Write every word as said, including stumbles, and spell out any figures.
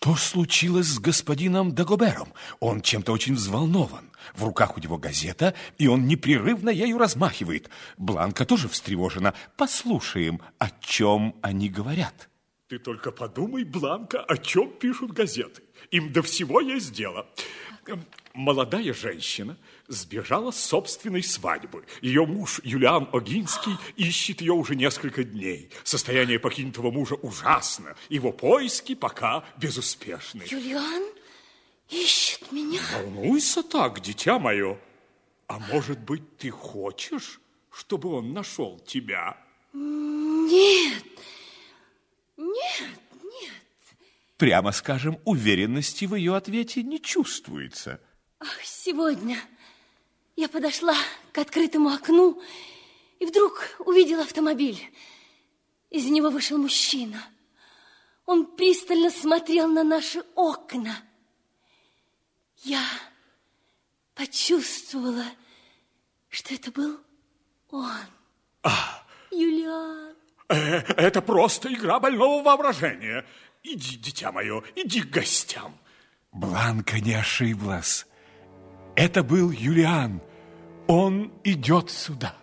Что случилось с господином Дагобером? Он чем-то очень взволнован. В руках у него газета, и он непрерывно ею размахивает. Бланка тоже встревожена. Послушаем, о чем они говорят. Ты только подумай, Бланка, о чем пишут газеты. Им до всего есть дело. Молодая женщина сбежала с собственной свадьбы. Ее муж Юлиан Огинский ищет ее уже несколько дней. Состояние покинутого мужа ужасно. Его поиски пока безуспешны. Юлиан ищет меня? Волнуйся так, дитя мое. А может быть, ты хочешь, чтобы он нашел тебя? Нет, нет, нет. Прямо скажем, уверенности в ее ответе не чувствуется. Ах, сегодня я подошла к открытому окну и вдруг увидела автомобиль. Из него вышел мужчина. Он пристально смотрел на наши окна. Я почувствовала, что это был он. А, Юлиан. Это просто игра больного воображения. Иди, дитя мое, иди к гостям. Бланка не ошиблась. Это был Юлиан. Он идет сюда.